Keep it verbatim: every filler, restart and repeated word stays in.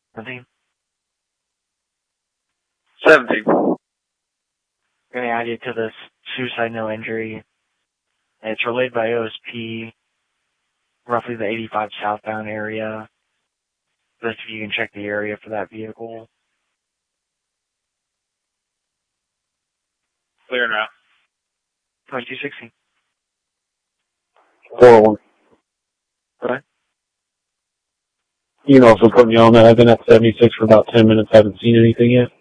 seventeen. seventeen. Going to add you to this suicide no injury. And it's relayed by O S P, roughly the eighty-five southbound area. Just if you can check the area for that vehicle. Clear now. twenty-two sixteen. four oh one. What? You know, if we're putting you on that, I've been at seventy-six for about ten minutes, haven't seen anything yet.